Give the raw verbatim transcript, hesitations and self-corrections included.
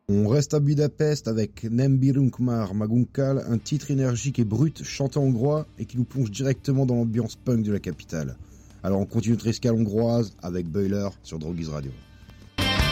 On reste à Budapest avec Nem Bírunk Már Magunkkal, un titre énergique et brut chanté en hongrois et qui nous plonge directement dans l'ambiance punk de la capitale. Alors on continue notre escale hongroise avec Boiler sur Drogiz Radio.